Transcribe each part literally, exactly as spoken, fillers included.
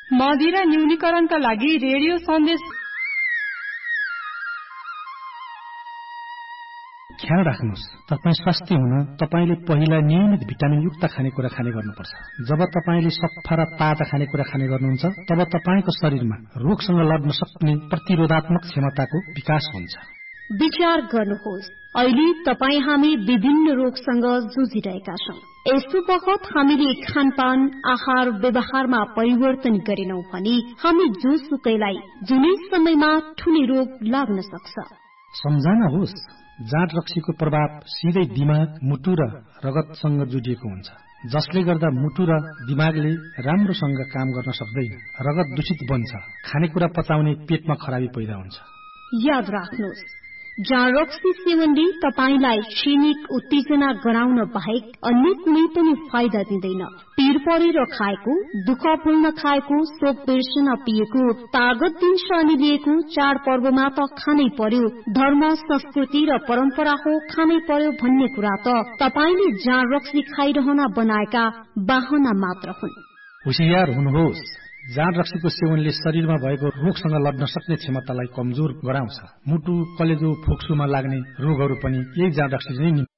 मदिरा न्यूनीकरणका लागि रेडियो सन्देश ख्याल राख्नुहोस्। तपाईँ स्वास्थ्य हुन तपाईले पहिला नियमित भिटामिन युक्त खानेकुरा खाने गर्नुपर्छ। जब तपाईले सफा र ताजा खानेकुरा खाने गर्नुहुन्छ तब तपाईको शरीरमा रोगसँग लड्न सक्ने प्रतिरोधात्मक क्षमताको विकास हुन्छ। विचार गर्नुहोस्, अहिले तपाई हामी विभिन्न रोगसँग जुझिरहेका छौं। यस्तो बखत हामीले खानपान आहार व्यवहारमा परिवर्तन गरेनौं भने हामी जोसुकैलाई जुनै समयमा ठूलो रोग लाग्न सक्छ। सम्झना होस्, जाँड रक्सीको प्रभाव सिधै दिमाग, मुटु र रगतसँग जोडिएको हुन्छ, जसले गर्दा मुटु र दिमागले राम्रोसँग काम गर्न सक्दैन। रगत दूषित बन्छ, खानेकुरा पचाउने पेटमा खराबी पैदा हुन्छ। याद राख्नुहोस्, जाँड रक्सी सेवनले तपाईलाई क्षणिक उत्तेजना गराउन बाहेक अन्य कुनै पनि फाइदा दिँदैन। पीर परेर खाएको, दुःख भुल्न खाएको, शोक बिर्सन पिएको, तागत दिन्छ अनि लिएको चाडपर्वमा त खानै पर्यो। धर्म, संस्कृति र परम्परा हो, खानै पर्यो भन्ने कुरा त तपाईले जाँड रक्सी खाइरहन बनाएका बाहना मात्र हुन्। होशियार हुनुहोस्, जाँड रक्सीको सेवनले शरीरमा भएको रोगसँग लड्न सक्ने क्षमतालाई कमजोर गराउँछ। मुटु, कलेजो, फोक्सोमा लाग्ने रोगहरू पनि यही जाँड रक्सीले नै।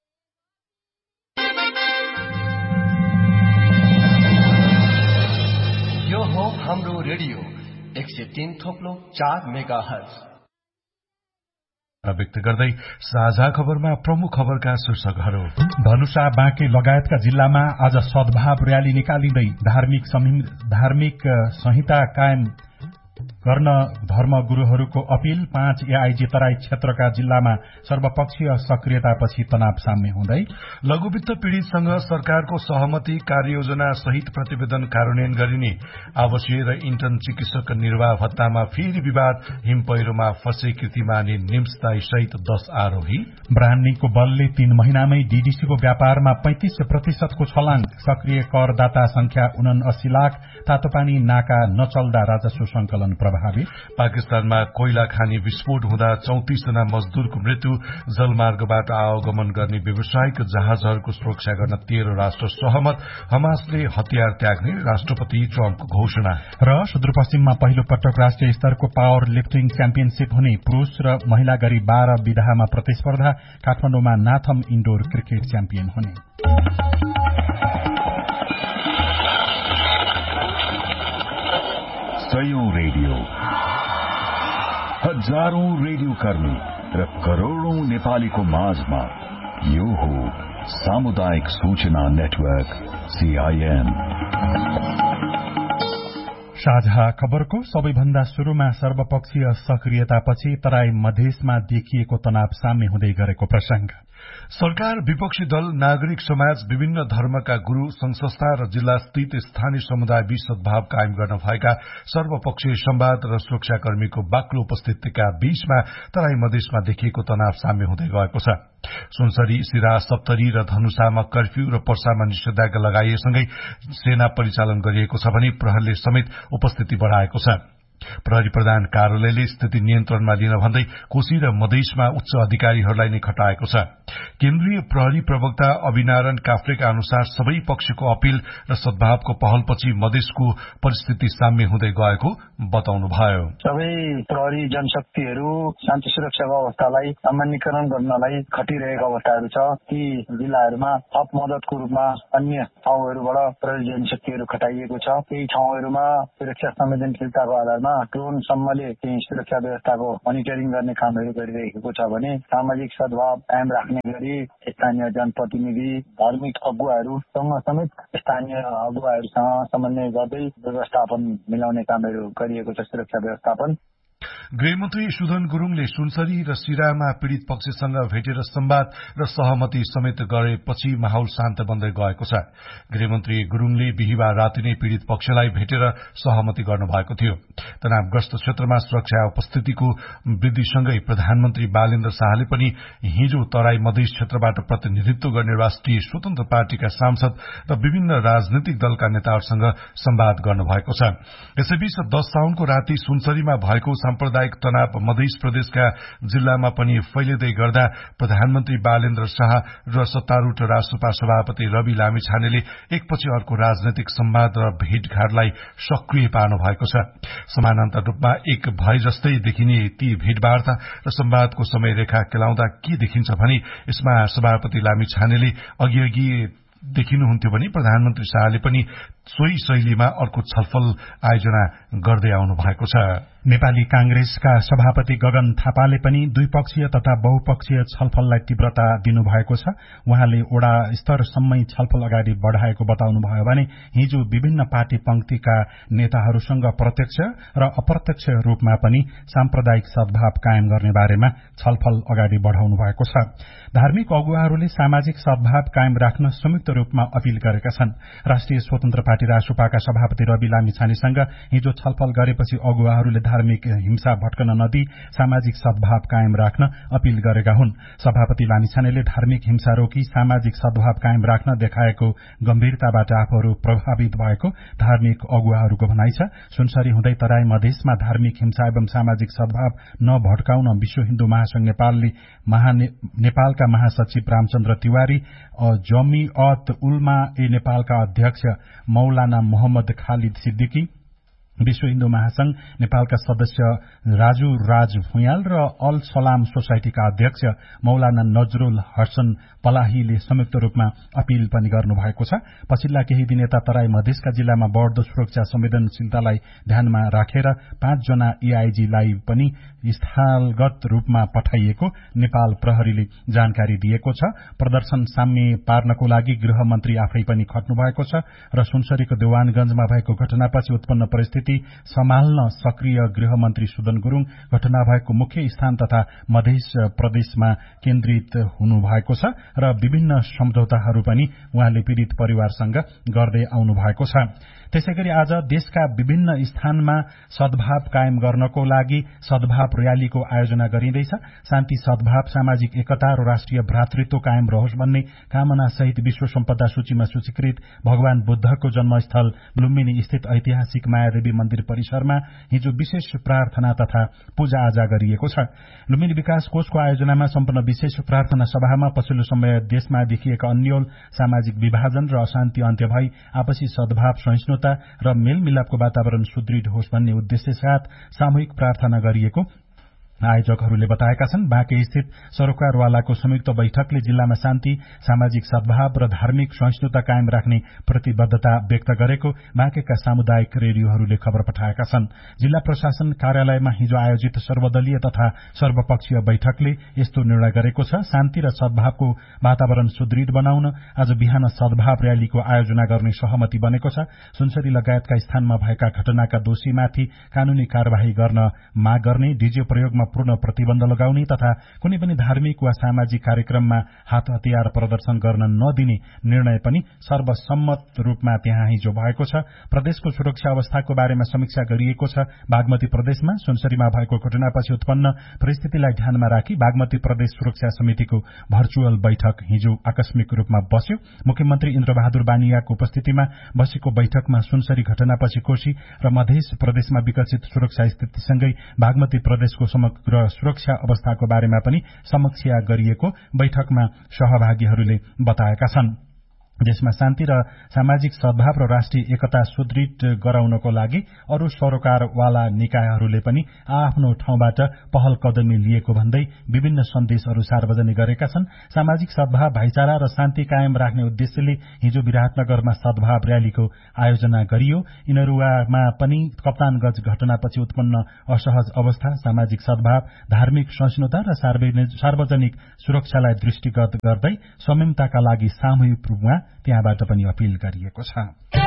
यो हो हाम्रो रेडियो एक सय तीन थोप्लो चार मेगा हर्ज। व्यक्त गर्दै साझा खबरमा प्रमुख खबरका शीर्षकहरू। धनुषा, बाँके लगायतका जिल्लामा आज सद्भाव रयाली निकालिँदै धार्मिक धार्मिक संहिता कायम गर्न धर्मगुरूहरूको अपील। पाँच एआईजी तराई क्षेत्रका जिल्लामा सर्वपक्षीय सक्रियतापछि तनाव साम्य हुँदै। लघुवित्त पीड़ितसँग सरकारको सहमति कार्ययोजना सहित प्रतिवेदन कार्यान्वयन गरिने। आवासीय र इन्टर्न चिकित्सक निर्वाह भत्तामा फेरि विवाद। हिम पहिरोमा फसे कीर्तिमानी निम्सदाई सहित दश आरोही। ब्रान्डिङको बलले तीन महिनामै डीडीसीको व्यापारमा पैंतिस प्रतिशतको छलाङ। सक्रिय करदाता संख्या उनासी लाख। तातोपानी नाका नचल्दा राजस्व संकलन प्रभावित। पाकिस्तानमा कोइला खानी विस्फोट हुँदा चौतिस जना मजदूरको मृत्यु। जलमार्गबाट आवागमन गर्ने व्यावसायिक जहाजहरूको सुरक्षा गर्न तेह्र राष्ट्र सहमत। हमासले हतियार त्याग्ने राष्ट्रपति ट्रम्पको घोषणा। र सुदूरपश्चिममा पहिलो पटक राष्ट्रिय स्तरको पावर लिफ्टिङ च्याम्पियनशीप हुने। पुरूष र महिला गरी बाह्र विधामा प्रतिस्पर्धा। काठमाडौँमा नाथम इन्डोर क्रिकेट च्याम्पियन हुने। सयौं रेडियो, हजारौं रेडियो कर्मी र करोड़ौं नेपालीको माझमा यो हो सामुदायिक सूचना नेटवर्क सीआईएन। साझा खबरको सबैभन्दा शुरूमा सर्वपक्षीय सक्रियतापछि तराई मधेसमा देखिएको तनाव साम्य हुँदै गरेको प्रसंग। सरकार, विपक्षी दल, नागरिक समाज, विभिन्न धर्मका गुरू, संघ संस्था र जिल्ला स्थित स्थानीय समुदाय बीच सद्भाव कायम गर्न भएका सर्वपक्षीय संवाद र सुरक्षाकर्मीको बाक्लो उपस्थितिका बीचमा तराई मधेसमा देखिएको तनाव साम्य हुँदै गएको छ। सुनसरी, सिरा, सप्तरी र धनुषामा कर्फ्यू र पर्सामा निषेधाज्ञा लगाइएसँगै सेना परिचालन गरिएको छ भने प्रहरीले समेत उपस्थिति बढ़ाएको छ। प्रहरी प्रधान कार्यालयले स्थिति नियन्त्रणमा लिन भन्दै कोशी र मधेसमा उच्च अधिकारीहरूलाई नै खटाएको छ। केन्द्रीय प्रहरी प्रवक्ता अभिनारायण काफ्रेका अनुसार सबै पक्षको अपील र सद्भावको पहलपछि मधेसको परिस्थिति साम्य हुँदै गएको बताउनुभयो। सबै प्रहरी जनशक्तिहरू शान्ति सुरक्षाको अवस्थालाई सामान्यकरण गर्नलाई खटिरहेको अवस्थाहरू छ। ती जिल्लाहरूमा थप मद्दतको रूपमा अन्य ठाउँहरूबाट प्रहरी जनशक्तिहरू खटाइएको छ। केही ठाउँहरूमा सुरक्षा संवेदनशीलताको आधारमा ड्रोन सम्मले चाहिँ सुरक्षा व्यवस्थाको मोनिटरिङ गर्ने कामहरू गरिरहेको छ भने सामाजिक सद्भाव कायम राख्ने गरी स्थानीय जनप्रतिनिधि, धार्मिक अगुवाहरूसँग समेत स्थानीय अगुवाहरूसँग समन्वय गर्दै व्यवस्थापन मिलाउने कामहरू गरिएको छ। सुरक्षा व्यवस्थापन। गृहमन्त्री सुधन गुरूङले सुनसरी र सिरामा पीड़ित पक्षसँग भेटेर संवाद र सहमति समेत गरेपछि माहौल शान्त बन्दै गएको छ। गृहमन्त्री गुरूङले बिहिबार राति नै पीड़ित पक्षलाई भेटेर सहमति गर्नुभएको थियो। तनावग्रस्त क्षेत्रमा सुरक्षा उपस्थितिको वृद्धिसँगै प्रधानमन्त्री बालेन्द्र शाहले पनि हिजो तराई मधेस क्षेत्रबाट प्रतिनिधित्व गर्ने राष्ट्रिय स्वतन्त्र पार्टीका सांसद र विभिन्न राजनैतिक दलका नेताहरूसँग संवाद गर्नुभएको छ। यसैबीच दश साउनको राति सुनसरीमा भएको साम्प्रदायिक तनाव मध्य प्रदेशका जिल्लामा पनि फैलिँदै गर्दा प्रधानमन्त्री बालेन्द्र शाह र सत्तारूढ राष्ट्रपा सभापति रवि लामिछानेले एकपछि अर्को राजनैतिक संवाद र भेटघाटलाई सक्रिय पार्नु भएको छ। समानान्तर रूपमा एक भए जस्तै देखिने ती भेटवार्ता र संवादको समय रेखा केलाउँदा के देखिन्छ भने यसमा सभापति लामिछानेले अघि अघि देखिनुहुन्थ्यो भने प्रधानमन्त्री शाहले पनि सोही शैलीमा अर्को छलफल आयोजना गर्दै आउनु भएको छ। नेपाली कांग्रेसका सभापति गगन थापाले पनि द्विपक्षीय तथा बहुपक्षीय छलफललाई तीव्रता दिनुभएको छ। उहाँले वडा स्तरसम्मै छलफल अगाडि बढ़ाएको बताउनुभयो भने हिजो विभिन्न पार्टी पंक्तिका नेताहरूसँग प्रत्यक्ष र अप्रत्यक्ष रूपमा पनि साम्प्रदायिक सद्भाव कायम गर्ने बारेमा छलफल अगाडि बढ़ाउनु भएको छ। धार्मिक अगुवाहरूले सामाजिक सद्भाव कायम राख्न संयुक्त रूपमा अपील गरेका छन्। राष्ट्रिय स्वतन्त्र पार्टी राष्ट्रपाका सभापति रवि लामिछानेसँग हिजो छलफल गरेपछि अगुवाहरूले धार्मिक हिंसा भट्कन नदी सामाजिक सद्भाव कायम राख्न अपील गरेका हुन्। सभापति लामिछानेले धार्मिक हिंसा रोकी सामाजिक सद्भाव कायम राख्न देखाएको गम्भीरताबाट आफूहरू प्रभावित भएको धार्मिक अगुवाहरूको भनाइ छ। सुनसरी हुँदै तराई मधेसमा धार्मिक हिंसा एवं सामाजिक सद्भाव नभट्काउन विश्व हिन्दू महासंघ नेपालले नेपालका महासचिव रामचन्द्र तिवारी जमिअत उलमा ए नेपालका अध्यक्ष मौलाना मोहम्मद खालिद सिद्दिकी, विश्व हिन्दू महासंघ नेपालका सदस्य राजु राज भुयाल र अल सलाम सोसाइटीका अध्यक्ष मौलाना नजरुल हसन पलाहीले संयुक्त रूपमा अपील पनि गर्नुभएको छ। पछिल्ला केही दिन यता तराई मधेसका जिल्लामा बढ़दो सुरक्षा संवेदनशीलतालाई ध्यानमा राखेर पाँचजना एआईजीलाई पनि स्थलगत रूपमा पठाइएको नेपाल प्रहरीले जानकारी दिएको छ। प्रदर्शन साम्य पार्नको लागि गृहमन्त्री आफै पनि खट्नु भएको छ र सुनसरीको देवानगंजमा भएको घटनापछि उत्पन्न परिस्थिति सम्हाल्न सक्रिय गृहमन्त्री सुदन गुरूङ घटना भएको मुख्य स्थान तथा मध्य प्रदेशमा केन्द्रित हुनुभएको छ र विभिन्न सम्झौताहरू पनि उहाँले पीड़ित परिवारसँग गर्दै आउनु भएको छ। त्यसैगरी आज देशका विभिन्न स्थानमा सद्भाव कायम गर्नको लागि सद्भाव रयालीको आयोजना गरिँदैछ। शान्ति, सद्भाव, सामाजिक एकता र राष्ट्रिय भ्रातृत्व कायम रहोस् भन्ने कामना सहित विश्व सम्पदा सूचीमा सूचीकृत भगवान बुद्धको जन्मस्थल लुम्बिनी स्थित ऐतिहासिक मायादेवी मन्दिर परिसरमा हिजो विशेष प्रार्थना तथा पूजा आजा गरिएको छ। लुम्बिनी विकास कोषको आयोजनामा सम्पन्न विशेष प्रार्थना सभामा पछिल्लो समय देशमा देखिएका अन्यल सामाजिक विभाजन र अशान्ति अन्त्य भई आपसी सद्भाव, सहिष्णुता र मेलमिलापको वातावरण सुदृढ होस् भन्ने उद्देश्य साथ सामूहिक प्रार्थना गरिएको आयोजकहरूले बताएका छन्। बाँके स्थित सरोकारवालाको संयुक्त बैठकले जिल्लामा शान्ति, सामाजिक सद्भाव र धार्मिक सहिष्णुता कायम राख्ने प्रतिबद्धता व्यक्त गरेको बाँकेका सामुदायिक रेडियोहरूले खबर पठाएका छन्। जिल्ला प्रशासन कार्यालयमा हिजो आयोजित सर्वदलीय तथा सर्वपक्षीय बैठकले यस्तो निर्णय गरेको छ। शान्ति र सद्भावको वातावरण सुदृढ बनाउन आज बिहान सद्भाव रयालीको आयोजना गर्ने सहमति बनेको छ। सुनसरी लगायतका स्थानमा भएका घटनाका दोषीमाथि कानूनी कार्यवाही गर्न माग गर्ने, डीजे प्रयोगमा पूर्ण प्रतिबन्ध लगाउने तथा कुनै पनि धार्मिक वा सामाजिक कार्यक्रममा हात हतियार प्रदर्शन गर्न नदिने निर्णय पनि सर्वसम्मत रूपमा त्यहाँ हिजो भएको छ। प्रदेशको सुरक्षा अवस्थाको बारेमा समीक्षा गरिएको छ। बागमती प्रदेशमा सुनसरीमा भएको घटनापछि उत्पन्न परिस्थितिलाई ध्यानमा राखी बागमती प्रदेश सुरक्षा समितिको भर्चुअल बैठक हिजो आकस्मिक रूपमा बस्यो। मुख्यमन्त्री इन्द्रबहादुर बानियाको उपस्थितिमा बसेको बैठकमा सुनसरी घटनापछि कोशी र मध्य प्रदेशमा विकसित सुरक्षा स्थितिसँगै बागमती प्रदेशको समग्र र सुरक्षा अवस्थाको बारेमा पनि समीक्षा गरिएको बैठकमा सहभागीहरूले बताएका छन्। देशमा शान्ति र सामाजिक सद्भाव र राष्ट्रिय एकता सुदृढ गराउनको लागि अरू सरोकारवाला निकायहरूले पनि आफ्नो ठाउँबाट पहल कदमी लिएको भन्दै विभिन्न सन्देशहरू सार्वजनिक गरेका छन्। सामाजिक सद्भाव, भाइचारा र शान्ति कायम राख्ने उद्देश्यले हिजो विराटनगरमा सद्भाव रयालीको आयोजना गरियो। इनरुवामा पनि कप्तानगंज घटनापछि उत्पन्न असहज अवस्था, सामाजिक सद्भाव, धार्मिक सहिष्णुता र सार्वजनिक सुरक्षालाई दृष्टिगत गर्दै संयमताका लागि सामूहिक रूपमा त्यहाँबाट पनि अपील गरिएको छ।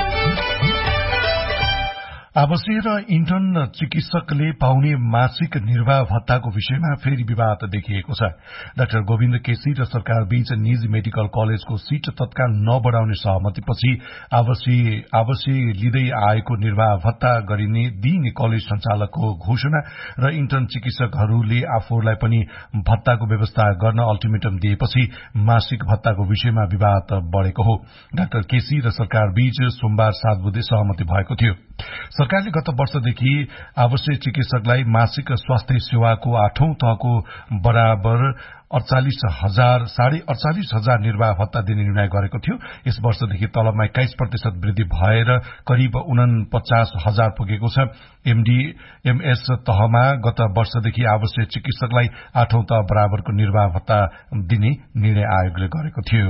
आवासीय र इन्टर्न चिकित्सकले पाउने मासिक निर्वाह भत्ताको विषयमा फेरि विवाद देखिएको छ। डाक्टर गोविन्द केसी र सरकार बीच निजी मेडिकल कलेजको सीट तत्काल नबढ़ाउने सहमतिपछि आवासीय आवासीय लिँदै आएको निर्वाह भत्ता गरिने दिइने कलेज सञ्चालकको घोषणा र इन्टर्न चिकित्सकहरूले आफूलाई पनि भत्ताको व्यवस्था गर्न अल्टिमेटम दिएपछि मासिक भत्ताको विषयमा विवाद बढ़ेको हो। डाक्टर केसी र सरकार बीच सोमबार सात बुधे सहमति भएको थियो। सरकारले गत वर्षदेखि आवश्यक चिकित्सकलाई मासिक स्वास्थ्य सेवाको आठौं तहको बराबर अडचालिस हजार साढे अडचालिस हजार निर्वाह भत्ता दिने निर्णय गरेको थियो। यस वर्षदेखि तलबमा एक्काइस प्रतिशत वृद्धि भएर करिब उनपचास हजार पुगेको छ। एमडी एमएस तहमा गत वर्षदेखि आवश्यक चिकित्सकलाई आठौं तह बराबरको निर्वाह भत्ता दिने निर्णय आयोगले गरेको थियो।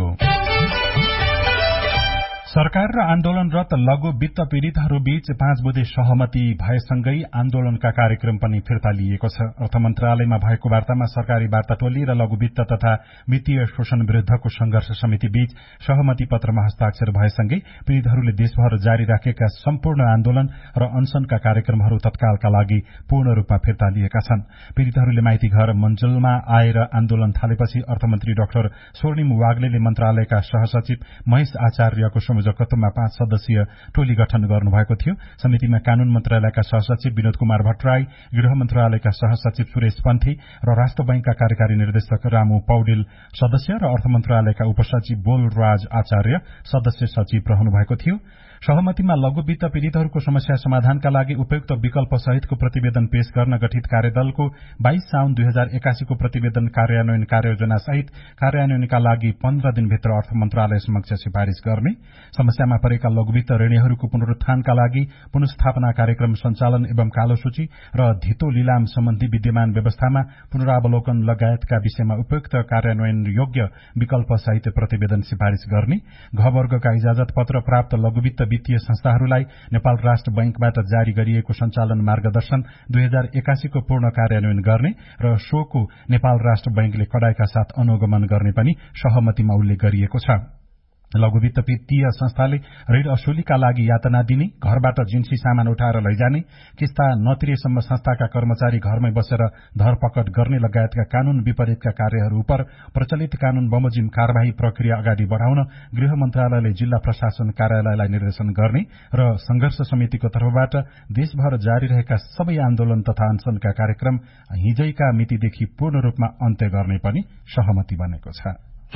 सरकार र आन्दोलनरत लघु वित्त पीड़ितहरू बीच पाँच बुधे सहमति भएसँगै आन्दोलनका कार्यक्रम पनि फिर्ता लिएको छ। अर्थ मन्त्रालयमा भएको वार्तामा सरकारी वार्ता टोली र लघु वित्त तथा वित्तीय शोषण विरूद्धको संघर्ष समिति बीच सहमति पत्रमा हस्ताक्षर भएसँगै पीड़ितहरूले देशभर जारी राखेका सम्पूर्ण आन्दोलन र अनशनका कार्यक्रमहरू तत्कालका लागि पूर्ण रूपमा फिर्ता लिएका छन्। पीड़ितहरूले माइती घर मञ्चलमा आएर आन्दोलन थालेपछि अर्थमन्त्री डाक्टर स्वर्णिम वाग्लेले मन्त्रालयका सहसचिव महेश आचार्यको संयोजकत्वमा पाँच सदस्यीय टोली गठन गर्नुभएको थियो। समितिमा कानून मन्त्रालयका सहसचिव विनोद कुमार भट्टराई, गृह मन्त्रालयका सहसचिव सुरेश पन्थी र राष्ट्र बैंकका कार्यकारी निर्देशक रामु पौडेल सदस्य र अर्थ मन्त्रालयका उपसचिव बोलराज आचार्य सदस्य सचिव रहनु भएको थियो। सहमतिमा लघु वित्त पीड़ितहरूको समस्या समाधानका लागि उपयुक्त विकल्प सहितको प्रतिवेदन पेश गर्न गठित कार्यदलको बाइस साउन दुई हजार एकासी को प्रतिवेदन कार्यान्वयन कार्ययोजना सहित कार्यान्वयनका लागि पन्ध्र दिनभित्र अर्थ मन्त्रालय समक्ष सिफारिश गर्ने, समस्यामा परेका लघुवित्त ऋणीहरूको पुनरुत्थानका लागि पुनस्थापना कार्यक्रम सञ्चालन एवं कालो सूची र धितो लिलाम सम्बन्धी विद्यमान व्यवस्थामा पुनरावलोकन लगायतका विषयमा उपयुक्त कार्यान्वयन योग्य विकल्प सहित प्रतिवेदन सिफारिश गर्ने, घ वर्गका इजाजत पत्र प्राप्त लघुवित्त वित्तीय संस्थाहरूलाई नेपाल राष्ट्र बैंकबाट जारी गरिएको सञ्चालन मार्गदर्शन दुई हजार एकासी को पूर्ण कार्यान्वयन गर्ने र सोको नेपाल राष्ट्र बैंकले कडाइका साथ अनुगमन गर्ने पनि सहमतिमा उल्लेख गरिएको छ। लघुवित्त वित्तीय संस्थाले ऋण असुलीका लागि यातना दिने, घरबाट जिन्सी सामान उठाएर लैजाने, किस्ता नतिरेसम्म संस्थाका कर्मचारी घरमै बसेर धरपकड गर्ने लगायतका कानून विपरीतका कार्यहरू उप प्रचलित कानून बमोजिम कार्यवाही प्रक्रिया अगाडि बढ़ाउन गृह मन्त्रालयले जिल्ला प्रशासन कार्यालयलाई निर्देशन गर्ने र संघर्ष समितिको तर्फबाट देशभर जारी रहेका सबै आन्दोलन तथा अनशनका कार्यक्रम हिजैका मितिदेखि पूर्ण रूपमा अन्त्य गर्ने पनि सहमति बनेको छ।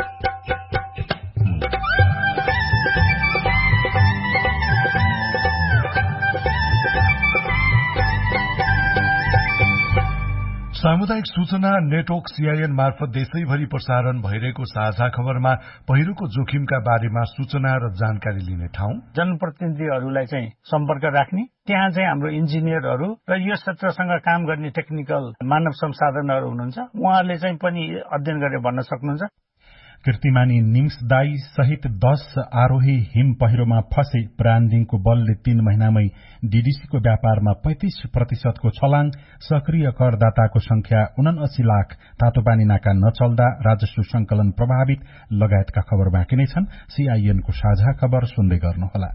सामुदायिक सूचना नेटवर्क सीआईएन मार्फत देशैभरि प्रसारण भइरहेको साझा खबरमा पहिरोको जोखिमका बारेमा सूचना र जानकारी लिने ठाउँ, जनप्रतिनिधिहरूलाई चाहिँ सम्पर्क राख्ने, त्यहाँ चाहिँ हाम्रो इन्जिनियरहरू र यो क्षेत्रसँग काम गर्ने टेक्निकल मानव संसाधनहरू हुनुहुन्छ, उहाँहरूले चाहिँ पनि अध्ययन गरेर भन्न सक्नुहुन्छ। कीर्तिमानी निम्स दाई सहित दश आरोही हिम पहिरोमा फसे, ब्रान्डिङको बलले तीन महिनामै डीडीसीको व्यापारमा पैंतीस प्रतिशतको छलाङ, सक्रिय करदाताको संख्या उनासी लाख, तातोपानी नाका नचल्दा राजस्व संकलन प्रभावित लगायतका खबर बाँकी नै छन्। सीआईएनको साझा खबर सुन्दै गर्नुहोला।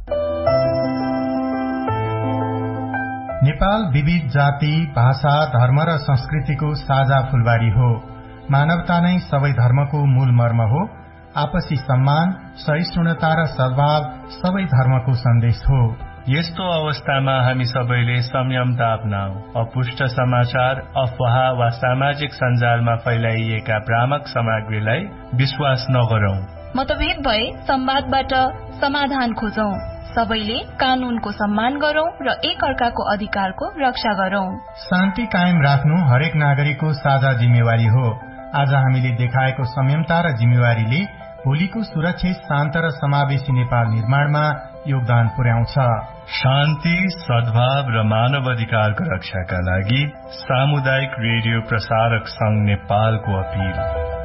नेपाल विविध जाति, भाषा, धर्म र संस्कृतिको साझा फूलबारी हो। मानवता नै सबै धर्मको मूल मर्म हो। आपसी सम्मान, सहिष्णुता र सद्भाव सबै धर्मको सन्देश हो। यस्तो अवस्थामा हामी सबैले संयमता अपनाऊ। अपुष्ट समाचार, अफवाह वा सामाजिक सञ्जालमा फैलाइएका भ्रामक सामग्रीलाई विश्वास नगरौं। मतभेद भए संवादबाट समाधान खोजौं। सबैले कानूनको सम्मान गरौं र एक अर्काको अधिकारको रक्षा गरौं। शान्ति कायम राख्नु हरेक नागरिकको साझा जिम्मेवारी हो। आज हामीले देखाएको संयमता र जिम्मेवारीले भोलिको सुरक्षित, शान्त र समावेशी नेपाल निर्माणमा योगदान पुर्याउँछ। शान्ति, सद्भाव र मानव अधिकारको रक्षाका लागि सामुदायिक रेडियो प्रसारक संघ नेपालको अपील।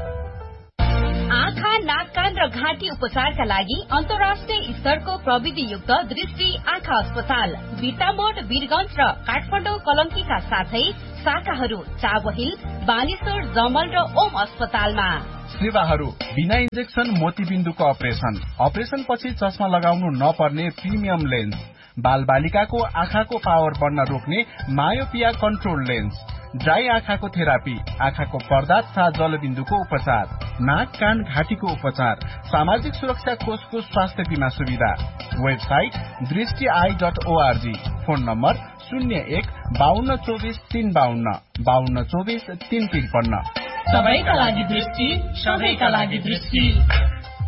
आँखा, नाक, कान र घाँटी उपचारका लागि अन्तर्राष्ट्रिय स्तरको प्रविधियुक्त दृष्टि आँखा अस्पताल बिर्तामोड, वीरगंज र काठमाडौँ कलंकीका साथै शाखाहरू चाबहिल, बानेश्वर, जमल र ओम अस्पतालमा। सेवाहरू बिना इन्जेक्सन मोतीबिन्दुको अपरेशन, अपरेशन पछि चस्मा लगाउनु नपर्ने प्रिमियम लेन्स, बाल बालिकाको आँखाको पावर बढ्न रोक्ने मायोपिया कन्ट्रोल लेन्स, ड्राई आँखाको थेरापी, आँखाको पर्दा तथा जलबिन्दुको उपचार, नाक, कान, घाँटीको उपचार, सामाजिक सुरक्षा कोषको स्वास्थ्य बीमा सुविधा। वेबसाइट दृष्टि I dot ORG. Phone number शून्य एक बाहन्न चौबिस तीन बाहन्न बाहन्न चौबिस तीन त्रिपन्न। सबैका लागि दृष्टि, सबैका लागि दृष्टि।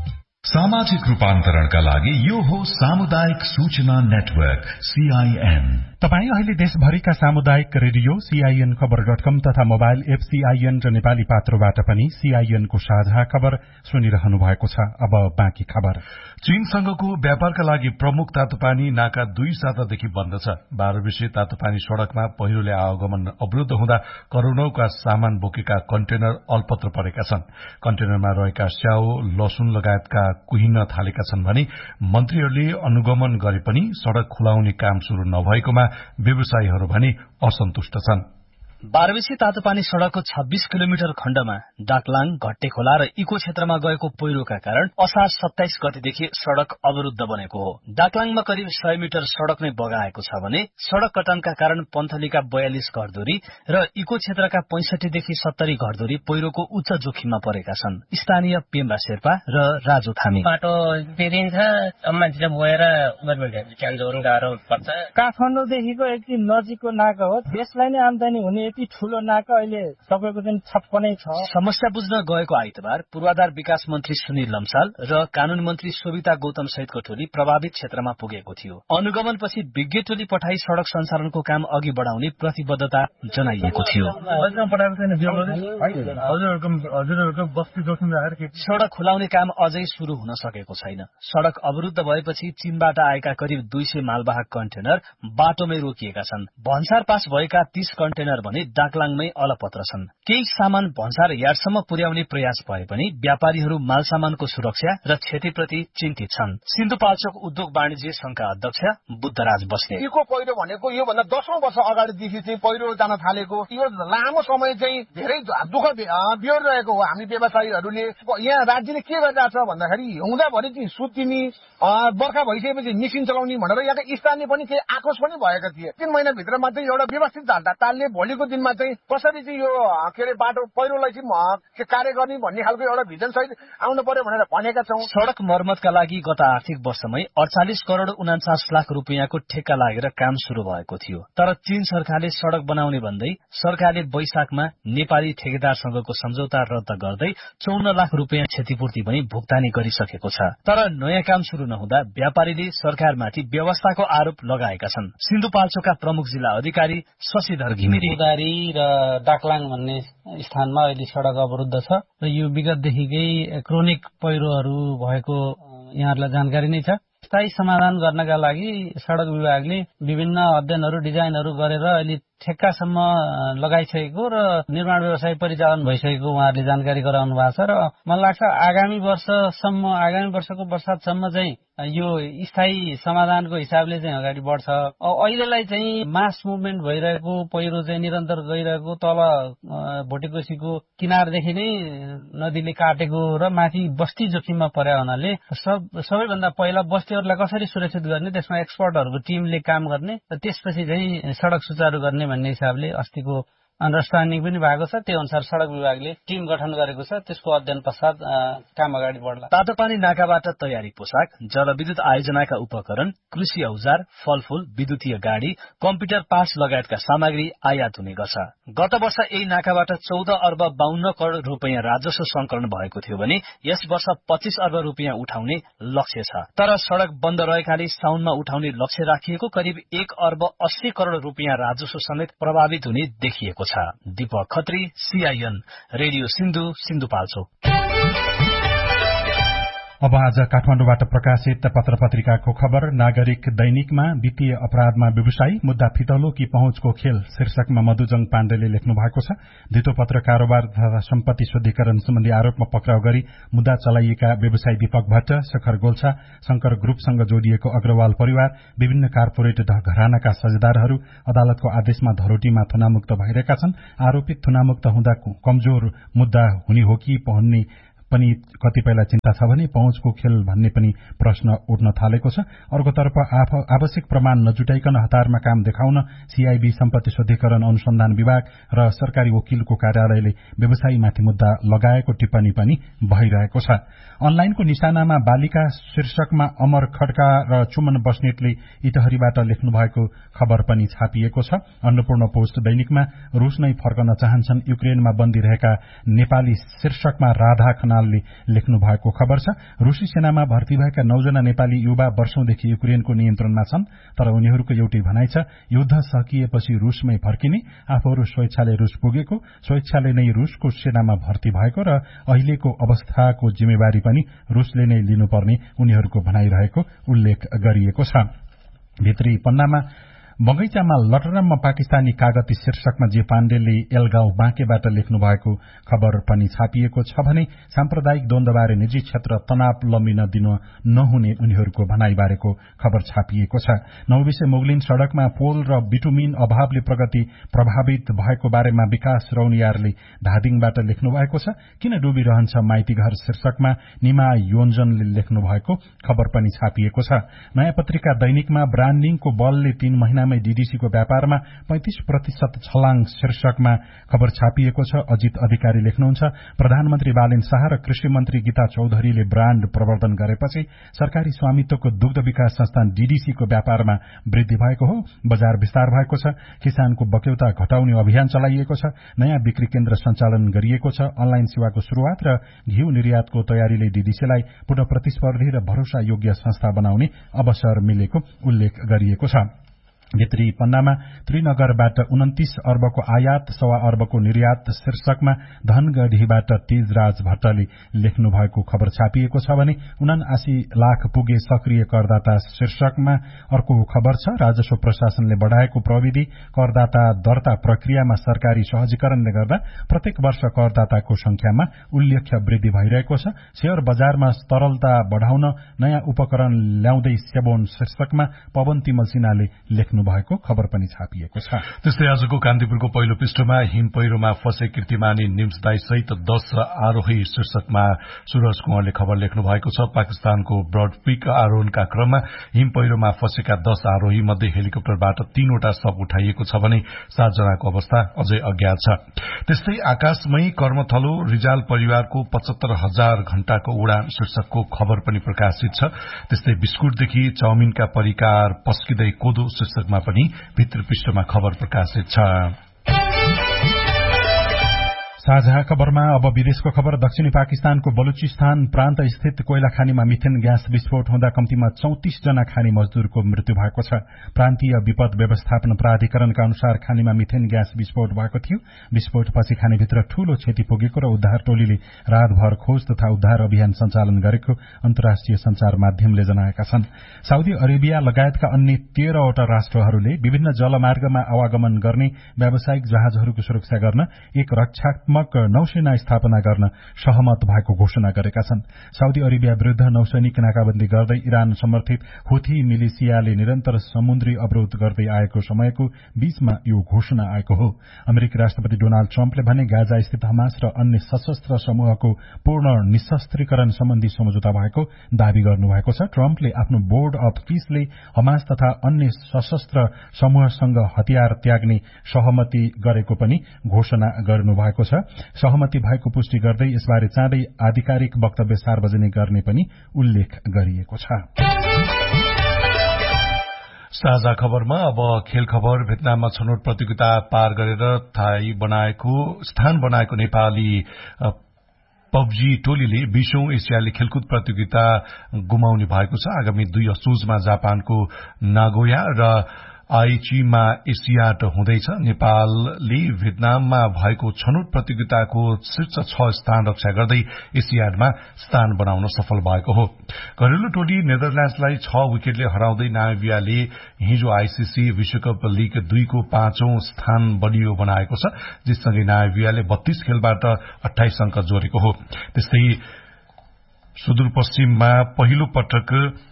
सामाजिक रूपान्तरणका लागि यो हो सामुदायिक सूचना नेटवर्क सीआईएन। तपाई अहिले देशभरिका सामुदायिक रेडियो सीआईएन खबर डट कम तथा मोबाइल एप सीआईएन र नेपाली पात्रोबाट पनि सीआईएन को साझा खबर सुनिरहनु भएको छ। अब बाँकी खबर। चीनसँगको व्यापारका लागि प्रमुख तातोपानी नाका दुई सातादेखि बन्द छ। बाह्र विषय तातोपानी सड़कमा पहिरोले आवागमन अवरुद्ध हुँदा करोड़ौंका सामान बोकेका कन्टेनर अल्पत्र परेका छन्। कन्टेनरमा रहेका स्याउ, लसुन लगायतका कुहिन थालेका छन् भने मन्त्रीहरूले अनुगमन गरे पनि सड़क खुलाउने काम शुरू नभएकोमा व्यवसायीहरू भने असन्तुष्ट छन्। बाह्रविसी तातोपानी सड़कको छब्बीस किलोमिटर खण्डमा डाकलाङ, घट्टे खोला र इको क्षेत्रमा गएको पहिरोका कारण असार सत्ताइस गतेदेखि सड़क अवरुद्ध बनेको हो। डाकलाङमा करिब सय मिटर सड़क नै बगाएको छ भने सड़क कटानका कारण पन्थलीका बयालिस घरधुरी र इको क्षेत्रका पैंसठीदेखि सत्तरी घरधुरी पहिरोको उच्च जोखिममा परेका छन्। स्थानीय पेम्बा शेर्पा र राजु थामी। बाटो बिग्रिन्छ, मान्छे गएर क्यान जोर्न गाह्रो पर्छ। काठमाडौँदेखिको एकदम नजिकको नाका हो, त्यसलाई नै आम्दानी हुने यति ठूलो नाका अहिले सबैको चाहिँ छप्प नै छ। समस्या बुझ्न गएको आइतबार पूर्वाधार विकास मन्त्री सुनिल लम्साल र कानून मन्त्री शोभिता गौतम सहितको टोली प्रभावित क्षेत्रमा पुगेको थियो। अनुगमनपछि विज्ञ टोली पठाई सड़क सञ्चालनको काम अघि बढाउने प्रतिबद्धता जनाइएको थियो। सड़क खुलाउने काम अझै शुरू हुन सकेको छैन। सड़क अवरुद्ध भएपछि चीनबाट आएका करिब दुई सय मालवाहक कन्टेनर बाटोमै रोकिएका छन्। भन्सार पास भएका तीस कन्टेनर भने डाकलाङमै अलपत्र छन्। केही सामान भन्सार यार्डसम्म पुर्याउने प्रयास भए पनि व्यापारीहरू माल सामानको सुरक्षा र क्षतिप्रति चिन्तित छन्। सिन्धुपाल्चोक उद्योग वाणिज्य संघका अध्यक्ष बुद्धराज बस्ने। इको पहिरो भनेको यो भन्दा दशौं वर्ष अगाडिदेखि चाहिँ पहिरो जान थालेको, यो लामो समय चाहिँ धेरै दुःख बिहोर रहेको हो। हामी व्यवसायीहरूले यहाँ राज्यले के गरिरहेछ भन्दाखेरि हुँदाभरि चाहिँ सुत्तिनी, बर्खा भइसकेपछि मेसिन चलाउने भनेर यहाँका स्थानीय पनि केही आक्रोश पनि भएका थिए। तीन महिनाभित्रमा चाहिँ एउटा व्यवस्थित तालले भोलिको दिनमा चाहिँ कसरी चाहिँ यो के अरे बाटो पहिरोलाई चाहिँ कार्य गर्ने भन्ने खालको एउटा भिजन सहित आउनु पर्यो भनेर भनेका छौं। सड़क मर्मतका लागि गत आर्थिक वर्षमै अडचालिस करोड़ उनाचास लाख रुपियाँको ठेक्का लागेर काम शुरू भएको थियो। तर चीन सरकारले सड़क बनाउने भन्दै सरकारले वैशाखमा नेपाली ठेकेदारसँगको सम्झौता रद्द गर्दै चौन्न लाख रुपियाँ क्षतिपूर्ति पनि भुक्तानी गरिसकेको छ। तर नयाँ काम शुरू नहुँदा व्यापारीले सरकारमाथि व्यवस्थाको आरोप लगाएका छन्। सिन्धुपाल्चोकका प्रमुख जिल्ला अधिकारी शशिधर घिमिरे। उदारी र डाकलाङ भन्ने स्थानमा अहिले सड़क अवरुद्ध छ र यो विगतदेखिकै क्रोनिक पहिरोहरू भएको यहाँहरूलाई जानकारी नै छ। स्थायी समाधान गर्नका लागि सड़क विभागले विभिन्न अध्ययनहरू, डिजाइनहरू गरेर अहिले ठेक्कासम्म लगाइसकेको र निर्माण व्यवसाय परिचालन भइसकेको उहाँहरूले जानकारी गराउनु भएको छ। र मलाई लाग्छ आगामी वर्षसम्म आगामी वर्षको वर्षातसम्म चाहिँ यो स्थायी समाधानको हिसाबले चाहिँ अगाडि बढ्छ। अहिलेलाई चाहिँ मास मुभमेन्ट भइरहेको पहिरो चाहिँ निरन्तर गइरहेको तल भोटेकोसीको किनारदेखि नै नदीले काटेको र माथि बस्ती जोखिममा परे हुनाले सब सबैभन्दा पहिला बस्तीहरूलाई कसरी सुरक्षित गर्ने, त्यसमा एक्सपर्टहरूको टिमले काम गर्ने र त्यसपछि चाहिँ सड़क सुचारू गर्ने भन्ने हिसाबले अस्तिको अन्डरस्ट्यान्डिङ पनि भएको छ। त्यो अनुसार सड़क विभागले टिम गठन गरेको छ। त्यसको अध्ययन पश्चात काम अगाडि बढ्ला। तातोपानी नाकाबाट तयारी पोसाक, जलविद्युत आयोजनाका उपकरण, कृषि औजार, फलफूल, विद्युतीय गाड़ी, कम्प्युटर पार्ट्स लगायतका सामग्री आयात हुने गर्छ। गत वर्ष यही नाकाबाट चौध अर्ब बाहन्न करोड़ रुपियाँ राजस्व संकलन भएको थियो भने यस वर्ष पच्चीस अर्ब रुपियाँ उठाउने लक्ष्य छ। तर सड़क बन्द रहेकाले साउनमा उठाउने लक्ष्य राखिएको करिब एक अर्ब अस्सी करोड़ रुपियाँ राजस्व समेत प्रभावित हुने देखिएको छ। Deepak Khatri, CIN, radio Sindhu, Sindhupalchok. अब आज काठमाडौँबाट प्रकाशित पत्र पत्रिकाको खबर। नागरिक दैनिकमा वित्तीय अपराधमा व्यवसायी मुद्दा फितलो कि पहुँचको खेल शीर्षकमा मधुजङ पाण्डेले लेख्नु भएको छ। धितोपत्र कारोबार तथा सम्पत्ति शुद्धिकरण सम्बन्धी आरोपमा पक्राउ गरी मुद्दा चलाइएका व्यवसायी दीपक भट्ट, शेखर गोल्छा, शंकर ग्रुपसँग जोडिएको अग्रवाल परिवार, विभिन्न कार्पोरेट घरानाका साझेदारहरू अदालतको आदेशमा धरोटीमा थुनामुक्त भइरहेका छन्। आरोपित थुनामुक्त हुँदा कमजोर मुद्दा हुने हो कि भन्ने पनि कतिपयलाई चिन्ता छ भने पहुँचको खेल भन्ने पनि प्रश्न उठ्न थालेको छ। अर्कोतर्फ आवश्यक प्रमाण नजुटाइकन हतारमा काम देखाउन सीआईबी सम्पत्ति शुद्धिकरण अनुसन्धान विभाग र सरकारी वकिलको कार्यालयले व्यवसायीमाथि मुद्दा लगाएको टिप्पणी पनि भइरहेको छ। अनलाइनको निशानामा बालिका शीर्षकमा अमर खड्का र चुमन बस्नेतले इटहरीबाट लेख्नु भएको खबर पनि छापिएको छ। अन्नपूर्ण पोस्ट दैनिकमा रूस नै फर्कन चाहन्छन् युक्रेनमा बन्दी रहेका नेपाली शीर्षकमा राधा खनाल हिमालले लेख्नु भएको खबर छ। रुसी सेनामा भर्ती भएका नौजना नेपाली युवा वर्षौंदेखि युक्रेनको नियन्त्रणमा छन्, तर उनीहरूको एउटै भनाइ छ, युद्ध सकिएपछि रुसमै फर्किने। आफूहरू स्वेच्छाले रुस पुगेको, स्वेच्छाले नै रुसको सेनामा भर्ती भएको र अहिलेको अवस्थाको जिम्मेवारी पनि रुसले नै लिनुपर्ने उनीहरूको भनाइरहेको उल्लेख गरिएको छ। भित्री पन्नामा बगैँचामा लटरममा पाकिस्तानी कागती शीर्षकमा जे पाण्डेले एलगाउँ बाँकेबाट लेख्नु भएको खबर पनि छापिएको छ भने साम्प्रदायिक द्वन्द्वबारे निजी क्षेत्र तनाव लम्बिन दिन नहुने उनीहरूको भनाइबारेको खबर छापिएको छ। नौबिसे मुगलिन सड़कमा पोल र बिटुमिन अभावले प्रगति प्रभावित भएको बारेमा विकास रौनियारले धादिङबाट लेख्नु भएको छ। किन डुबिरहन्छ माइती घर शीर्षकमा निमा योन्जनले लेख्नु भएको खबर पनि छापिएको छ। नयाँ पत्रिका दैनिकमा ब्रान्डिङको बलले तीन महिना डीडीसीको व्यापारमा पैंतीस प्रतिशत छलाङ शीर्षकमा खबर छापिएको छ। अजित अधिकारी लेख्नुहुन्छ, प्रधानमन्त्री बालेन शाह र कृषि मन्त्री गीता चौधरीले ब्राण्ड प्रवर्धन गरेपछि सरकारी स्वामित्वको दुग्ध विकास संस्थान डीडीसीको व्यापारमा वृद्धि भएको हो, बजार विस्तार भएको छ, किसानको बक्यौता घटाउने अभियान चलाइएको छ, नयाँ बिक्री केन्द्र सञ्चालन गरिएको छ, अनलाइन सेवाको शुरूआत र घिउ निर्यातको तयारीले डीडीसीलाई पुनः प्रतिस्पर्धी र भरोसायोग्य संस्था बनाउने अवसर मिलेको उल्लेख गरिएको छ। भित्री पन्नामा त्रिनगरबाट उन्तिस अर्बको आयात सवा अर्बको निर्यात शीर्षकमा धनगढ़ीबाट तेजराज भट्टले लेख्नु भएको खबर छापिएको छ भने उनासी लाख पुगे सक्रिय करदाता शीर्षकमा अर्को खबर छ। राजस्व प्रशासनले बढ़ाएको प्रविधि करदाता दर्ता प्रक्रियामा सरकारी सहजीकरणले गर्दा प्रत्येक वर्ष करदाताको संख्यामा उल्लेख्य वृद्धि भइरहेको छ। शेयर बजारमा तरलता बढ़ाउन नयाँ उपकरण ल्याउँदै सेबोन शीर्षकमा पवन तिमल सिन्हाले लेख्नु भएको खबर पनि छापिएको छ। त्यस्तै आजको कान्तिपुरको पहिलो पृष्ठमा हिम पहिरोमा फसे कीर्तिमानी निम्सदाई सहित दश आरोही शीर्षकमा सूरज कुँवरले खबर लेख्नु भएको छ। पाकिस्तानको ब्रड पीक आरोहणका क्रममा हिम पहिरोमा फसेका दश आरोही मध्ये हेलिकप्टरबाट तीनवटा शव उठाइएको छ भने सातजनाको अवस्था अझै अज्ञात छ। त्यस्तै आकाशमै कर्मथलो रिजाल परिवारको पचहत्तर हजार घण्टाको उडान शीर्षकको खबर पनि प्रकाशित छ। त्यस्तै बिस्कुटदेखि चाउमिनका परिकार पस्किँदै कोदो शीर्षक पनि भित्र पृष्ठमा खबर प्रकाशित छ। साझा खबरमा अब विदेशको खबर। दक्षिणी पाकिस्तानको बलुचिस्तान प्रान्त स्थित कोइला खानीमा मिथेन ग्यास विस्फोट हुँदा कम्तीमा चौतिस जना खानी मजदूरको मृत्यु भएको छ। प्रान्तीय विपद व्यवस्थापन प्राधिकरणका अनुसार खानीमा मिथेन ग्यास विस्फोट भएको थियो। विस्फोटपछि खानीभित्र ठूलो क्षति पुगेको र उद्धार टोलीले रातभर खोज तथा उद्धार अभियान सञ्चालन गरेको अन्तर्राष्ट्रिय संचार माध्यमले जनाएका छन्। साउदी अरेबिया लगायतका अन्य तेह्रवटा राष्ट्रहरूले विभिन्न जलमार्गमा आवागमन गर्ने व्यावसायिक जहाजहरूको सुरक्षा गर्न एक रक्षात्मक नौसेना स्थापना गर्न सहमत भएको घोषणा गरेका छन्। साउदी अरेबिया विरूद्ध नौसैनिक नाकाबन्दी गर्दै इरान समर्थित हुथी मिलिसियाले निरन्तर समुद्री अवरोध गर्दै आएको समयको बीचमा यो घोषणा आएको हो। अमेरिकी राष्ट्रपति डोनाल्ड ट्रम्पले भने गाजा स्थित हमास र अन्य सशस्त्र समूहको पूर्ण निशस्त्रीकरण सम्बन्धी सम्झौता भएको दावी गर्नुभएको छ। ट्रम्पले आफ्नो बोर्ड अफ पीसले हमास तथा अन्य सशस्त्र समूहसँग हतियार त्याग्ने सहमति गरेको पनि घोषणा गर्नुभएको छ। सहमति भएको पुष्टि गर्दै यसबारे चाँडै आधिकारिक वक्तव्य सार्वजनिक गर्ने पनि उल्लेख गरिएको छ। साझा खबरमा अब खेल खबर। भियतनाममा छनौट प्रतियोगिता पार गरेर थाई बनाएको स्थान बनाएको नेपाली पबजी टोलीले बीसौं एसियाली खेलकुद प्रतियोगिता गुमाउने भएको छ। आगामी दुई असोजमा जापानको नागोया र आइचीमा एसियाड हुँदैछ। नेपालले भियतनाममा भएको छनौट प्रतियोगिताको शीर्ष छ स्थान रक्षा गर्दै एसियाडमा स्थान बनाउन सफल भएको हो। घरेलु टोली नेदरल्याण्ड्सलाई छ विकेटले हराउँदै नामिबियाले हिजो आईसीसी विश्वकप लीग दुईको पाँचौं स्थान बलियो बनाएको छ, जससँगै नामिबियाले बत्तीस खेलबाट अठाइस अंक जोडेको हो। त्यस्तै सुदूरपश्चिममा पहिलो पटक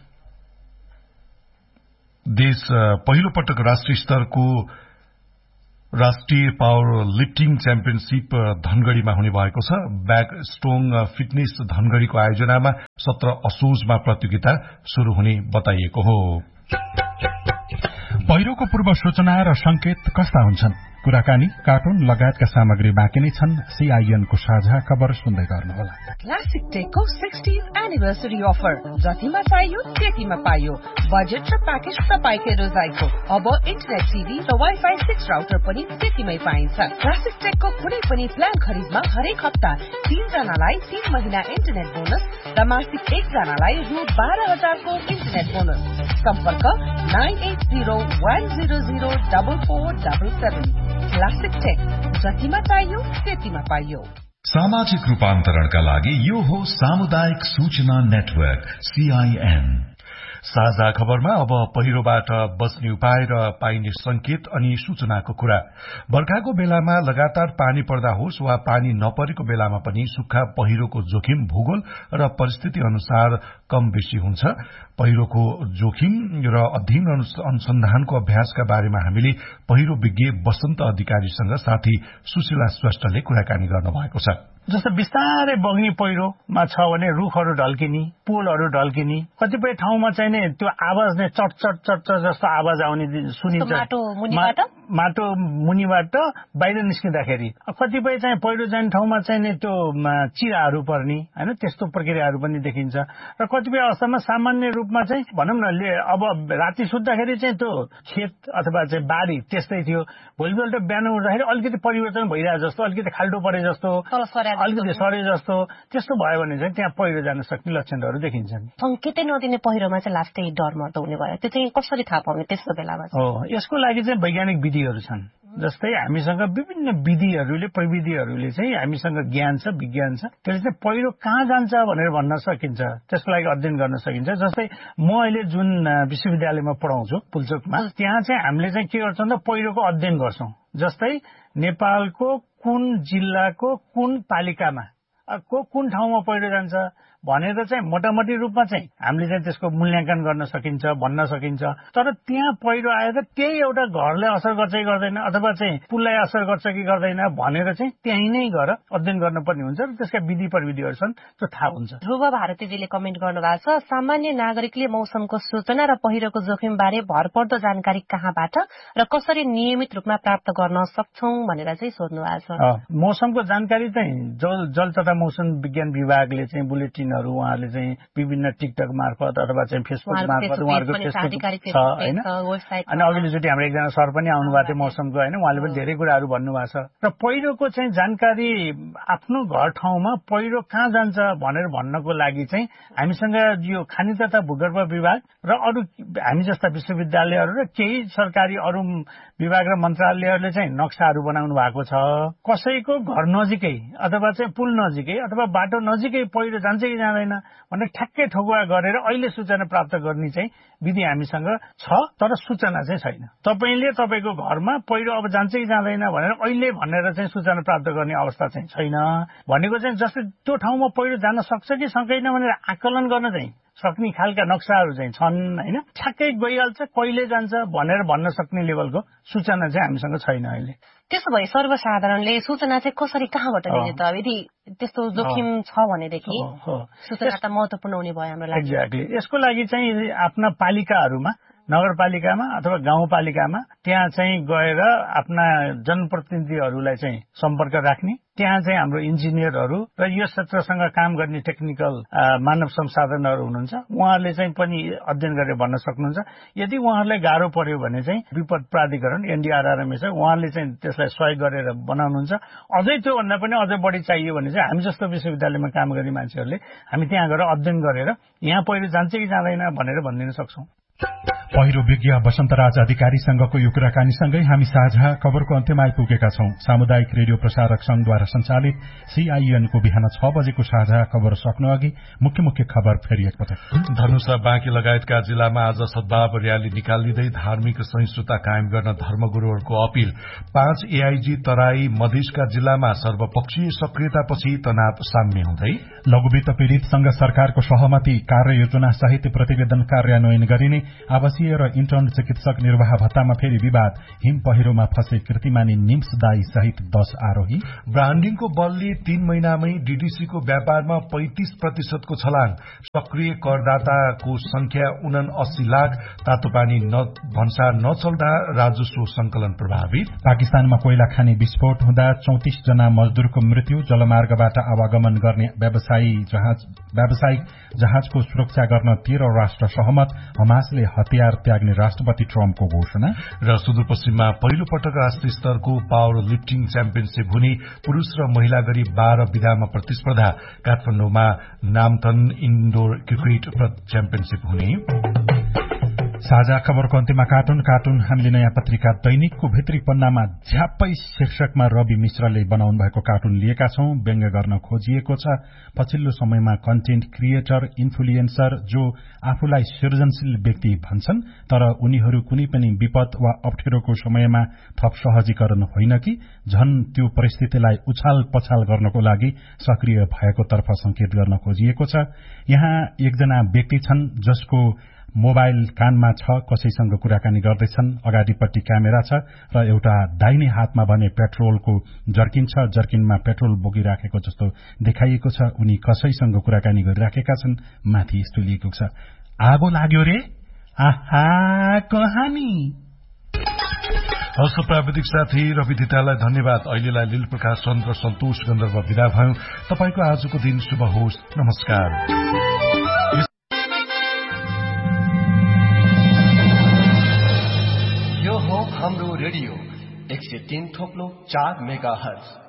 देश पहिलो पटक राष्ट्रिय स्तरको राष्ट्रिय पावर लिफ्टिङ च्याम्पियनशीप धनगढ़ीमा हुने भएको छ। ब्याक स्ट्रोङ फिटनेस धनगढ़ीको आयोजनामा सत्र असोजमा प्रतियोगिता शुरू हुने बताइएको हो। पहिरोको पूर्व सूचना र संकेत कस्ता हुन्छन्? कुराकानी, कार्टुन लगायतका सामग्री बाँकी नै छन्। सीआईएनको साझा खबर सुन्दै गर्नुहोला। क्लासिक टेकको सिक्सटीन्थ एनिभर्सरी अफर, जतिमा चाहियो त्यतिमा पाइयो। बजेट र प्याकेज तपाईकै रोजाइको। अब इन्टरनेट टिभी र वाइफाई सिक्स राउटर पनि त्यतिमै पाइन्छ। क्लासिक टेकको कुनै पनि प्लान खरिदमा हरेक हप्ता तीन जनालाई तीन महिना इन्टरनेट बोनस र मासिक एक जनालाई रु बाह्र हजारको इन्टरनेट बोनस। सम्पर्क nine at zero one zero zero double four double seven. Classic take, जतिमा चाहियो त्यतिमा पाइयो। सामाजिक रूपान्तरणका लागि यो हो सामुदायिक सूचना नेटवर्क सीआईएन। साझा खबरमा अब पहिरोबाट बच्ने उपाय र पाइने संकेत अनि सूचनाको कुरा। बर्खाको बेलामा लगातार पानी पर्दा होस् वा पानी नपरेको बेलामा पनि सुक्खा पहिरोको जोखिम भूगोल र परिस्थिति अनुसार कम बेसी हुन्छ। पहिरोको जोखिम र अध्ययन अनुसन्धानको अभ्यासका बारेमा हामीले पहिरो विज्ञ वसन्त अधिकारीसँग साथी सुशीला श्रेष्ठले कुराकानी गर्नु भएको छ। जस्तो बिस्तारै बग्ने पहिरोमा छ भने रुखहरू ढल्किने, पोलहरू ढल्किने, कतिपय ठाउँमा चाहिँ नि त्यो आवाज नै चट चट चट चट जस्तो आवाज आउने सुनिन्छ। माटो मुनिबाट बाहिर निस्किँदाखेरि। कतिपय चाहिँ पहिरो जाने ठाउँमा चाहिँ नि त्यो चिराहरू पर्ने होइन, त्यस्तो प्रक्रियाहरू पनि देखिन्छ। र कतिपय अवस्थामा सामान्य रूपमा चाहिँ भनौँ न अब राति सुत्दाखेरि चाहिँ त्यो खेत अथवा चाहिँ बारी त्यस्तै थियो, भोलिपल्ट बिहान उठ्दाखेरि अलिकति परिवर्तन भइरहेको जस्तो, अलिकति खाल्टो परे जस्तो, अलिकति सरे जस्तो, त्यस्तो भयो भने चाहिँ त्यहाँ पहिरो जान सक्ने लक्षणहरू देखिन्छन्। संकेतै नदिने पहिरोमा चाहिँ लास्टै डर मर्दो हुने भयो, त्यो चाहिँ कसरी थाहा पाउने त्यस्तो बेलामा? हो, यसको लागि चाहिँ वैज्ञानिक विधिहरू छन्। जस्तै हामीसँग विभिन्न विधिहरूले प्रविधिहरूले चाहिँ हामीसँग ज्ञान छ, विज्ञान छ, त्यसले चाहिँ पहिरो कहाँ जान्छ भनेर भन्न सकिन्छ, त्यसको लागि अध्ययन गर्न सकिन्छ। जस्तै म अहिले जुन विश्वविद्यालयमा पढाउँछु पुल्चोकमा, त्यहाँ चाहिँ हामीले चाहिँ के गर्छौँ त पहिरोको अध्ययन गर्छौँ। जस्तै नेपालको कुन जिल्लाको कुन पालिकामा को कुन ठाउँमा पहिरो जान्छ भनेर चाहिँ मोटामोटी रूपमा चाहिँ हामीले चाहिँ त्यसको मूल्याङ्कन गर्न सकिन्छ, भन्न सकिन्छ। तर त्यहाँ पहिरो आएर त्यही एउटा घरलाई असर गर्छ कि गर्दैन अथवा चाहिँ पुललाई असर गर्छ कि गर्दैन भनेर चाहिँ त्यहीँ नै गएर अध्ययन गर्नुपर्ने हुन्छ र त्यसका विधि प्रविधिहरू छन्, त्यो थाहा हुन्छ। ध्रुव भारतीजीले कमेन्ट गर्नुभएको छ, सामान्य नागरिकले मौसमको सूचना र पहिरोको जोखिम बारे भरपर्दो जानकारी कहाँबाट र कसरी नियमित रूपमा प्राप्त गर्न सक्छौं भनेर चाहिँ सोध्नु भएको छ। मौसमको जानकारी चाहिँ जल तथा मौसम विज्ञान विभागले चाहिँ बुलेटिन उहाँहरूले चाहिँ विभिन्न टिकटक मार्फत अथवा चाहिँ फेसबुक मार्फत उहाँहरूको फेसबुक छ होइन। अनि अघिल्लोचोटि हाम्रो एकजना सर पनि आउनु भएको थियो मौसमको होइन, उहाँले पनि धेरै कुराहरू भन्नुभएको छ। र पहिरोको चाहिँ जानकारी आफ्नो घर ठाउँमा पहिरो कहाँ जान्छ भनेर भन्नको लागि चाहिँ हामीसँग यो खानी तथा भूगर्भ विभाग र अरू हामी जस्ता विश्वविद्यालयहरू र केही सरकारी अरू विभाग र मन्त्रालयहरूले चाहिँ नक्साहरू बनाउनु भएको छ। कसैको घर नजिकै अथवा चाहिँ पुल नजिकै अथवा बाटो नजिकै पहिरो जान्छ कि जाँदैन भनेर ठ्याक्कै ठोकुवा गरेर अहिले सूचना प्राप्त गर्ने चाहिँ विधि हामीसँग छ, तर सूचना चाहिँ छैन। तपाईँले तपाईँको घरमा पहिरो अब जान्छ कि जाँदैन भनेर अहिले भनेर चाहिँ सूचना प्राप्त गर्ने अवस्था चाहिँ छैन। भनेको चाहिँ जस्तै त्यो ठाउँमा पहिरो जान सक्छ कि सक्दैन भनेर आकलन गर्न चाहिँ सक्ने खालका नक्साहरू चाहिँ छन् होइन। ठ्याक्कै गइहाल्छ कहिले जान्छ भनेर भन्न सक्ने लेभलको सूचना चाहिँ हामीसँग छैन अहिले। त्यसो भए सर्वसाधारणले सूचना चाहिँ कसरी कहाँबाट लिने त? यदि त्यस्तो जोखिम छ भनेदेखि सूचना त महत्वपूर्ण हुने भयो हाम्रो लागि। एक्ज्याक्टली। यसको लागि चाहिँ आफ्ना पालिकाहरूमा, नगरपालिकामा अथवा गाउँपालिकामा त्यहाँ चाहिँ गएर आफ्ना जनप्रतिनिधिहरूलाई चाहिँ सम्पर्क राख्ने, त्यहाँ चाहिँ हाम्रो इन्जिनियरहरू र यो क्षेत्रसँग काम गर्ने टेक्निकल मानव संसाधनहरू हुनुहुन्छ, उहाँहरूले चाहिँ पनि अध्ययन गरेर भन्न सक्नुहुन्छ। यदि उहाँहरूलाई गाह्रो पर्यो भने चाहिँ विपद प्राधिकरण एनडीआरआरएम छ, उहाँहरूले चाहिँ त्यसलाई सहयोग गरेर बनाउनुहुन्छ। अझै त्योभन्दा पनि अझै बढी चाहियो भने चाहिँ हामी जस्तो विश्वविद्यालयमा काम गर्ने मान्छेहरूले हामी त्यहाँ गएर अध्ययन गरेर यहाँ पहिरो जान्छ कि जाँदैन भनेर भनिदिन सक्छौँ। पहिरो विज्ञ वसन्तराज अधिकारीसँगको यो कुराकानीसँगै हामी साझा खबरको अन्त्यमा आइपुगेका छौं। सामुदायिक रेडियो प्रसारक संघद्वारा सञ्चालित सीआईएनको बिहान छ बजेको साझा खबर सक्नु अघि मुख्य मुख्य खबर फेरि एकपटक। धनुषा बाँकी लगायतका जिल्लामा आज सद्भाव रयाली निकालिँदै धार्मिक सहिष्णुता कायम गर्न धर्मगुरूहरूको अपील। पाँच एआईजी तराई मधेसका जिल्लामा सर्वपक्षीय सक्रियतापछि तनाव साम्य हुँदै। लघुवित्त पीड़ित संघ सरकारको सहमति कार्ययोजना सहित प्रतिवेदन कार्यान्वयन गरिने। आवासीय र इन्टर्न चिकित्सक निर्वाह भत्तामा फेरि विवाद। हिम पहिरोमा फँसे कीर्तिमानी निम्स दाई सहित दश आरोही। ब्रान्डिङको बलले तीन महिनामै डीडीसीको व्यापारमा पैंतीस प्रतिशतको छलाङ, सक्रिय करदाताको संख्या उना अस्सी लाख, तातोपानी भन्सार नचल्दा राजस्व संकलन प्रभावित। पाकिस्तानमा कोइला खानी विस्फोट हुँदा चौतिस जना मजदूरको मृत्यु, जलमार्गबाट आवागमन गर्ने व्यवसायी जहाज व्यावसायिक जहाजको सुरक्षा गर्न तेह्र राष्ट्र सहमत, हमासले हतियार त्याग्ने राष्ट्रपति ट्रम्पको घोषणा। र सुदूरपश्चिममा पहिलो पटक राष्ट्रिय स्तरको पावर लिफ्टिङ च्याम्पियनशीप हुने, पुरूष र महिला गरी बाह्र विधामा प्रतिस्पर्धा, काठमाडौँमा नामथन इन्डोर क्रिकेट च्याम्पियनशीप हुने। साझा खबरको अन्त्यमा कार्टुन कार्टुन हामीले नयाँ पत्रिका दैनिकको भित्री पन्नामा झ्याप्पै शीर्षकमा रवि मिश्रले बनाउनु भएको कार्टुन लिएका छौं। व्यङ्ग्य गर्न खोजिएको छ पछिल्लो समयमा कन्टेन्ट क्रिएटर, इन्फ्लुएन्सर जो आफूलाई सृजनशील व्यक्ति भन्छन् तर उनीहरू कुनै पनि विपद वा अप्ठ्यारोको समयमा थप सहजीकरण होइन कि झन् त्यो परिस्थितिलाई उछाल पछाल गर्नको लागि सक्रिय भएको तर्फ संकेत गर्न खोजिएको छ। यहाँ एकजना व्यक्ति छन् जसको मोबाइल कानमा छ, कसैसँग कुराकानी गर्दैछन्, अगाडिपट्टि क्यामेरा छ र एउटा दाहिने हातमा भने पेट्रोलको जर्किन छ, जर्किनमा पेट्रोल बोकिराखेको जस्तो देखाइएको छ। उनी कसैसँग कुराकानी गरिराखेका छन्। माथि यस्तो लेखेको छ, आगो लाग्यो रे, आहा कहानी। हस्त प्राविधिक साथी रवि धितालाई धन्यवाद। अहिलेलाई लील प्रकाश चन्द र सन्तोष गन्धर्व विदा भयौं। तपाईको आजको दिन शुभ होस्। नमस्कार। हाम्रो रेडियो एक सय तीन थोप्लो चार मेगा हर्ज